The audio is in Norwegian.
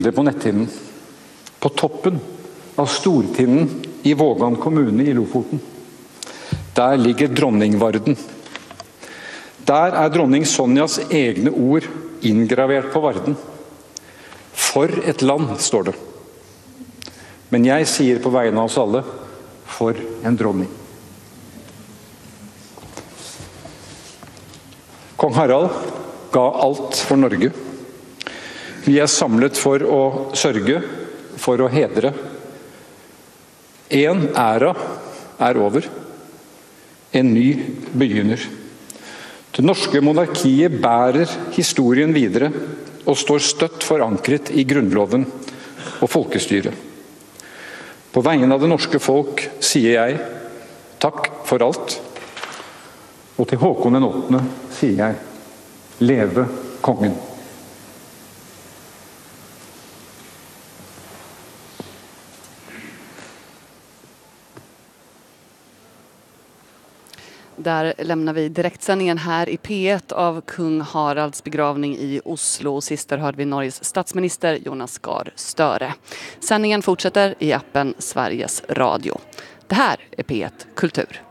Det på netthinnen. På toppen av Stortinden i Vågan kommune i Lofoten. Der ligger Dronningvarden. Der er dronning Sonjas egne ord inngravert på varden. For et land, står det. Men jeg sier på vegne av oss alle, for en dronning. Kong Harald ga alt for Norge. Vi er samlet for å sørge, for å hedre. En æra er over. En ny begynner. Det norske monarkiet bærer historien videre og står støtt forankret i grunnloven og folkestyret. På vegne av det norske folk sier jeg takk for alt. Og til Håkon den 8. sier jeg, leve kongen. Där lämnar vi direktsändningen här i P1 av kung Haralds begravning i Oslo. Sist hörde vi Norges statsminister Jonas Gahr Støre. Sändningen fortsätter i appen Sveriges Radio. Det här är P1 Kultur.